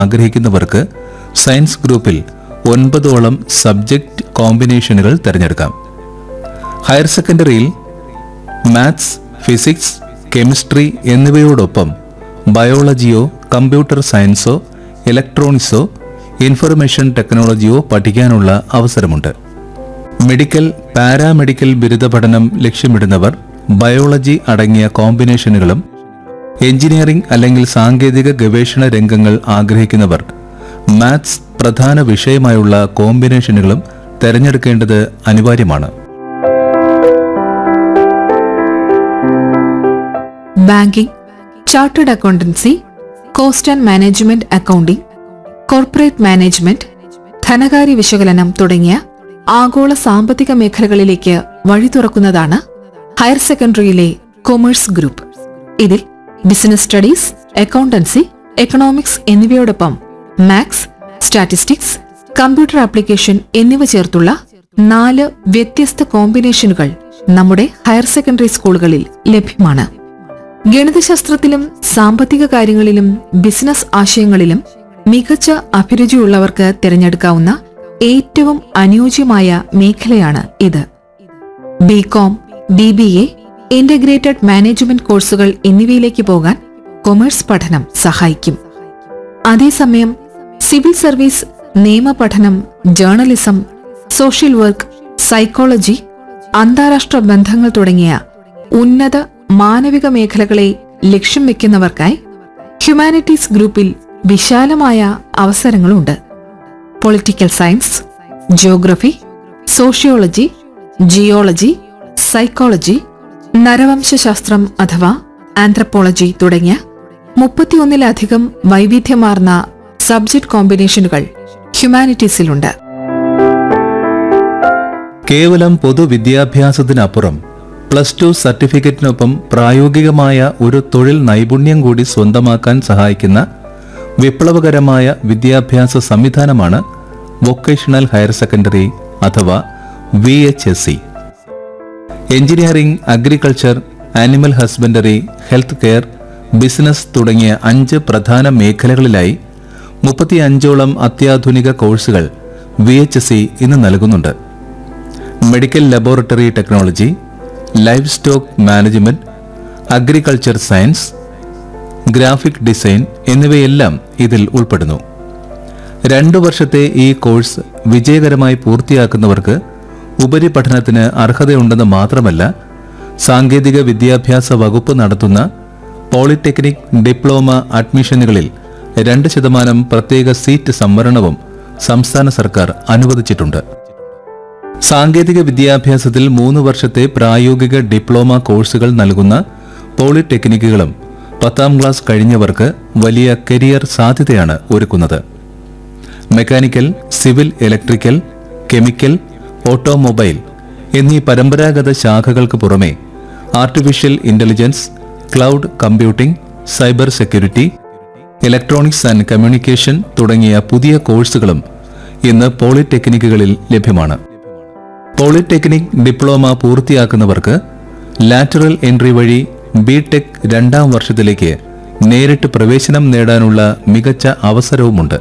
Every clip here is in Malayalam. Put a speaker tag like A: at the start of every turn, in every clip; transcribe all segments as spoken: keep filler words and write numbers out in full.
A: ആഗ്രഹിക്കുന്നവർക്ക് സയൻസ് ഗ്രൂപ്പിൽ ഒൻപതോളം സബ്ജക്റ്റ് കോമ്പിനേഷനുകൾ തിരഞ്ഞെടുക്കാം. Higher സെക്കൻഡറിയിൽ maths, physics, chemistry എന്നിവയോടൊപ്പം ബയോളജിയോ computer സയൻസോ ഇലക്ട്രോണിക്സോ information ടെക്നോളജിയോ പഠിക്കാനുള്ള അവസരമുണ്ട്. മെഡിക്കൽ, പാരാമെഡിക്കൽ ബിരുദ പഠനം ലക്ഷ്യമിടുന്നവർ ബയോളജി അടങ്ങിയ കോമ്പിനേഷനുകളും എഞ്ചിനീയറിംഗ് അല്ലെങ്കിൽ സാങ്കേതിക ഗവേഷണ രംഗങ്ങൾ ആഗ്രഹിക്കുന്നവർ മാത്സ് പ്രധാന വിഷയമായുള്ള കോമ്പിനേഷനുകളും തിരഞ്ഞെടുക്കേണ്ടത് അനിവാര്യമാണ്.
B: Banking, chartered accountancy, cost and management accounting, corporate management, ധനകാര്യ വിശകലനം തുടങ്ങിയ ആഗോള സാമ്പത്തിക മേഖലകളിലേക്ക് വഴി തുറക്കുന്നതാണ് ഹയർ സെക്കൻഡറിയിലെ കൊമേഴ്സ് ഗ്രൂപ്പ്. ഇതിൽ business studies, accountancy, economics എന്നിവയോടൊപ്പം maths, statistics, computer application എന്നിവ ചേർത്തുള്ള നാല് വ്യത്യസ്ത കോമ്പിനേഷനുകൾ നമ്മുടെ ഹയർ സെക്കൻഡറി സ്കൂളുകളിൽ ലഭ്യമാണ്. ഗണിതശാസ്ത്രത്തിലും സാമ്പത്തിക കാര്യങ്ങളിലും ബിസിനസ് ആശയങ്ങളിലും മികച്ച അഭിരുചിയുള്ളവർക്ക് തിരഞ്ഞെടുക്കാവുന്ന ഏറ്റവും അനുയോജ്യമായ മേഖലയാണ് ഇത്. BCom, B B A, integrated management കോഴ്സുകൾ എന്നിവയിലേക്ക് പോകാൻ കൊമേഴ്സ് പഠനം സഹായിക്കും. അതേസമയം civil service, നിയമപഠനം, journalism, social work, psychology, അന്താരാഷ്ട്ര ബന്ധങ്ങൾ തുടങ്ങിയ ഉന്നത മാനവിക മേഖലകളെ ലക്ഷ്യം വെക്കുന്നവർക്കായി ഹ്യൂമാനിറ്റീസ് ഗ്രൂപ്പിൽ വിശാലമായ അവസരങ്ങളുണ്ട്. Political science, geography, sociology, geology, psychology, നരവംശശാസ്ത്രം അഥവാ ആന്ത്രപ്പോളജി തുടങ്ങിയ മുപ്പത്തിയൊന്നിലധികം വൈവിധ്യമാർന്ന സബ്ജക്ട് കോമ്പിനേഷനുകൾ ഹ്യൂമാനിറ്റീസിലുണ്ട്.
A: കേവലം പൊതുവിദ്യാഭ്യാസത്തിനപ്പുറം പ്ലസ് ടു സർട്ടിഫിക്കറ്റിനൊപ്പം പ്രായോഗികമായ ഒരു തൊഴിൽ നൈപുണ്യം കൂടി സ്വന്തമാക്കാൻ സഹായിക്കുന്ന വിപ്ലവകരമായ വിദ്യാഭ്യാസ സംവിധാനമാണ് വൊക്കേഷണൽ ഹയർ സെക്കൻഡറി അഥവാ V H S C. Engineering, agriculture, animal husbandry, health care, business തുടങ്ങിയ അഞ്ച് പ്രധാന മേഖലകളിലായി മുപ്പത്തിയഞ്ചോളം അത്യാധുനിക കോഴ്സുകൾ വി എച്ച് എസ് സി ഇന്ന് നൽകുന്നുണ്ട്. Medical laboratory technology, life stock management, agriculture science, graphic design എന്നിവയെല്ലാം ഇതിൽ ഉൾപ്പെടുന്നു. രണ്ടു വർഷത്തെ ഈ കോഴ്സ് വിജയകരമായി പൂർത്തിയാക്കുന്നവർക്ക് ഉപരിപഠനത്തിന് അർഹതയുണ്ടെന്ന് മാത്രമല്ല, സാങ്കേതിക വിദ്യാഭ്യാസ വകുപ്പ് നടത്തുന്ന പോളിടെക്നിക് ഡിപ്ലോമ അഡ്മിഷനുകളിൽ രണ്ട് ശതമാനം പ്രത്യേക സീറ്റ് സംവരണവും സംസ്ഥാന സർക്കാർ അനുവദിച്ചിട്ടുണ്ട്. സാങ്കേതിക വിദ്യാഭ്യാസത്തിൽ മൂന്ന് വർഷത്തെ പ്രായോഗിക ഡിപ്ലോമ കോഴ്സുകൾ നൽകുന്ന പോളിടെക്നിക്കുകളും പത്താം ക്ലാസ് കഴിഞ്ഞവർക്ക് വലിയ കരിയർ സാധ്യതയാണ് ഒരുക്കുന്നത്. Mechanical, civil, electrical, chemical, automobile എന്നീ പരമ്പരാഗത ശാഖകൾക്ക് പുറമെ artificial intelligence, cloud computing, cyber security, electronics and communication തുടങ്ങിയ പുതിയ കോഴ്സുകളും ഇന്ന് പോളിടെക്നിക്കുകളിൽ ലഭ്യമാണ്. പോളിടെക്നിക് ഡിപ്ലോമ പൂർത്തിയാക്കുന്നവർക്ക് ലാറ്ററൽ എൻട്രി വഴി ബി ടെക് രണ്ടാം വർഷത്തിലേക്ക് നേരിട്ട് പ്രവേശനം നേടാനുള്ള മികച്ച അവസരവുമുണ്ട്.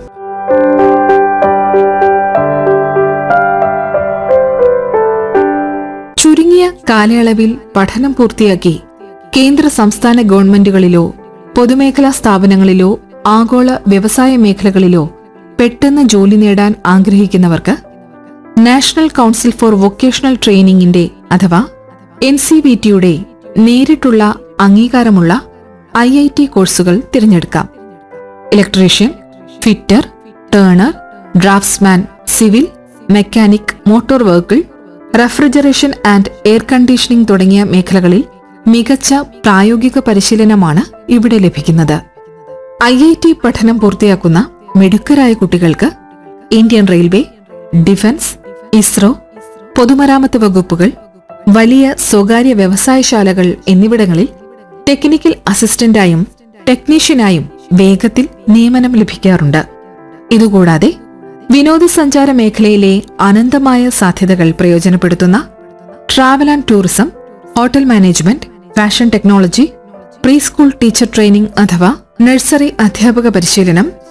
B: ചുരുങ്ങിയ കാലയളവിൽ പഠനം പൂർത്തിയാക്കി കേന്ദ്ര സംസ്ഥാന ഗവൺമെന്റുകളിലോ പൊതുമേഖലാ സ്ഥാപനങ്ങളിലോ ആഗോള വ്യവസായ മേഖലകളിലോ പെട്ടെന്ന് ജോലി നേടാൻ ആഗ്രഹിക്കുന്നവർക്ക് നാഷണൽ കൗൺസിൽ ഫോർ വൊക്കേഷണൽ ട്രെയിനിങ്ങിന്റെ അഥവാ എൻ സി വി ടിയുടെ നേരിട്ടുള്ള അംഗീകാരമുള്ള ഐ ഐ ടി കോഴ്സുകൾ തിരഞ്ഞെടുക്കാം. Electrician, fitter, turner, draughtsman, civil, mechanic, motor vehicle, refrigeration and air conditioning തുടങ്ങിയ മേഖലകളിൽ മികച്ച പ്രായോഗിക പരിശീലനമാണ് ഇവിടെ ലഭിക്കുന്നത്. ഐ ഐ ടി പഠനം പൂർത്തിയാക്കുന്ന മിടുക്കരായ കുട്ടികൾക്ക് ഇന്ത്യൻ റെയിൽവേ, ഡിഫൻസ്, ഇസ്രോ, പൊതുമരാമത്ത് വകുപ്പുകൾ, വലിയ സ്വകാര്യ വ്യവസായശാലകൾ എന്നിവിടങ്ങളിൽ ടെക്നിക്കൽ അസിസ്റ്റന്റായും ടെക്നീഷ്യനായും വേഗത്തിൽ നിയമനം ലഭിക്കാറുണ്ട്. ഇതുകൂടാതെ വിനോദസഞ്ചാര മേഖലയിലെ അനന്തമായ സാധ്യതകൾ പ്രയോജനപ്പെടുത്തുന്ന travel and tourism, hotel management, fashion technology, pre school teacher training അഥവാ നഴ്സറി അധ്യാപക പരിശീലനം,